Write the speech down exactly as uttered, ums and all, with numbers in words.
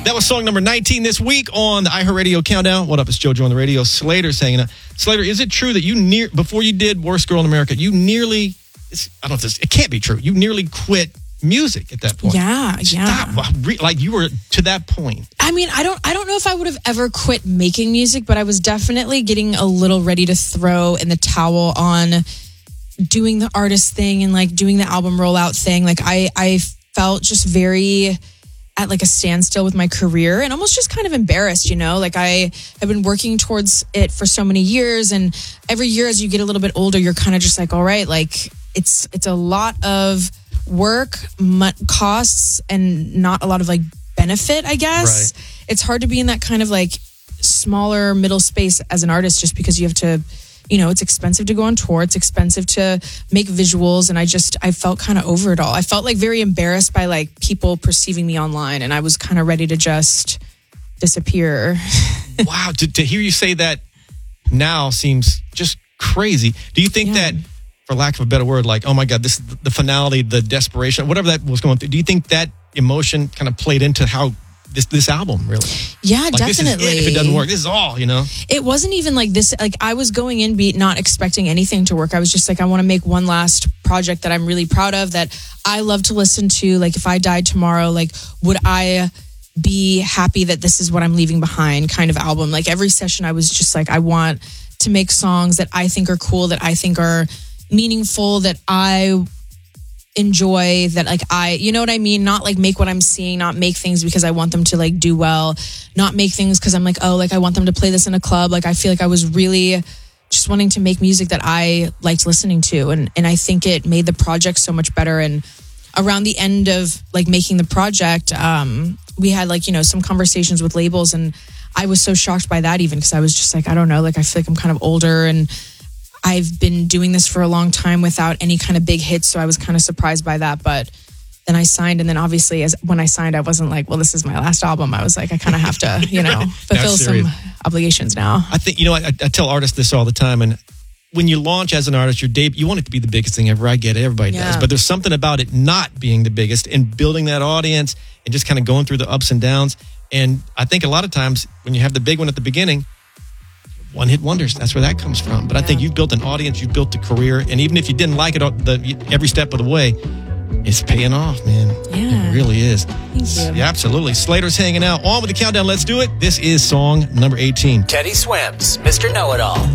That was song number nineteen this week on the iHeartRadio Countdown. What up? It's JoJo on the radio. Slater's hanging out. Slater, is it true that you near before you did Worst Girl in America, you nearly, it's, I don't know if this, it can't be true. You nearly quit music at that point. Yeah, Stop. yeah. Like you were to that point. I mean, I don't I don't know if I would have ever quit making music, but I was definitely getting a little ready to throw in the towel on doing the artist thing and like doing the album rollout thing. Like I I felt just very at like a standstill with my career and almost just kind of embarrassed, you know, like I have been working towards it for so many years. And every year as you get a little bit older, you're kind of just like, all right, like it's, it's a lot of work, m- costs, and not a lot of like benefit, I guess. Right. It's hard to be in that kind of like smaller middle space as an artist just because you have to, you know, it's expensive to go on tour. It's expensive to make visuals. And I just, I felt kind of over it all. I felt like very embarrassed by like people perceiving me online. And I was kind of ready to just disappear. Wow. To, to hear you say that now seems just crazy. Do you think Yeah. that, for lack of a better word, like, oh my God, this is the finality, the desperation, whatever that was going through, do you think that emotion kind of played into how this this album really? Yeah, Like, definitely. this is it. If it doesn't work, this is all, you know? It wasn't even like this. Like I was going in be not expecting anything to work. I was just like, I want to make one last project that I'm really proud of, that I love to listen to. Like if I died tomorrow, like would I be happy that this is what I'm leaving behind kind of album? Like every session I was just like, I want to make songs that I think are cool, that I think are meaningful, that I enjoy, that like I, you know what I mean? Not like make what I'm seeing, not make things because I want them to like do well, not make things because I'm like, oh, like I want them to play this in a club. Like I feel like I was really just wanting to make music that I liked listening to. And, and I think it made the project so much better. And around the end of like making the project, um, we had like, you know, some conversations with labels, and I was so shocked by that even because I was just like, I don't know, like I feel like I'm kind of older and I've been doing this for a long time without any kind of big hits. So I was kind of surprised by that. But then I signed. And then obviously as when I signed, I wasn't like, well, this is my last album. I was like, I kind of have to, you know, fulfill some obligations now. I think, you know, I, I tell artists this all the time. And when you launch as an artist, your debut, you want it to be the biggest thing ever. I get it. Everybody Yeah. does. But there's something about it not being the biggest and building that audience and just kind of going through the ups and downs. And I think a lot of times when you have the big one at the beginning, one hit wonders. That's where that comes from. But I think you've built an audience, you've built a career, and even if you didn't like it the, every step of the way, it's paying off, man. Yeah. It really is. Thank you. Yeah, absolutely. Slater's hanging out. On with the countdown. Let's do it. This is song number eighteen. Teddy Swims, Mister Know-It-All.